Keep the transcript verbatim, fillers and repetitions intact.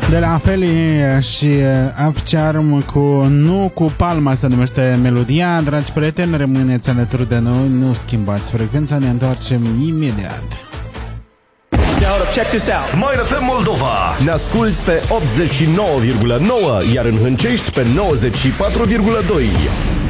De la Feli și F-Charm cu Nu cu Palma se numește melodia. Dragi prieteni, rămâneți alături de noi, nu schimbați frecvența, ne întoarcem imediat. Check this out. Smile F M Moldova. Ne asculți pe optzeci și nouă virgulă nouă, iar în Hâncești pe nouăzeci și patru virgulă doi.